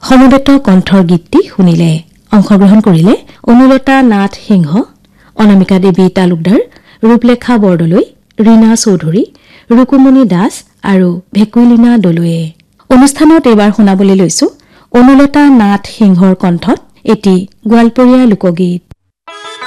সমবেত কণ্ঠৰ গীতটি শুনিলে। অংশগ্ৰহণ কৰিলে অনুলতা নাথ সিংহ, অনামিকা দেৱী তালুকদাৰ, ৰূপলেখা বৰদলৈ, ৰীনা চৌধুৰী, ৰুকুমণি দাস আৰু ভেকুইলিনা দলৈয়ে। অনুষ্ঠানত এইবাৰ শুনাবলৈ লৈছো অনুলতা নাথ সিংহৰ কণ্ঠত এটি গোৱালপৰীয়া লোকগীত।